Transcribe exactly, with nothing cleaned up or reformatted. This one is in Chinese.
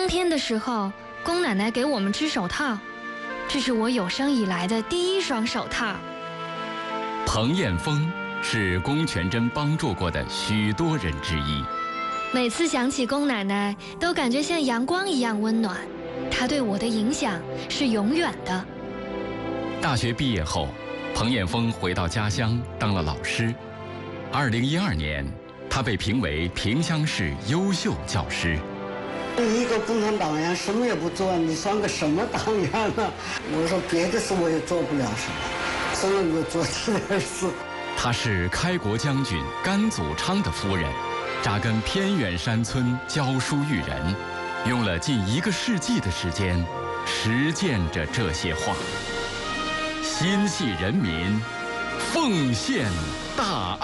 冬天的时候，宫奶奶给我们织手套，这是我有生以来的第一双手套。 彭艳枫是龚全珍帮助过的许多人之一。 每次想起龚奶奶，都感觉像阳光一样温暖。她对我的影响是永远的。 大学毕业后，彭艳枫回到家乡当了老师。二零一二年，他被评为萍乡市优秀教师。 你一个共产党员什么也不做，你算个什么党员呢？我说别的事我也做不了什么，只能够做这点事。 她是开国将军甘祖昌的夫人，扎根偏远山村教书育人，用了近一个世纪的时间，实践着这些话。心系人民，奉献大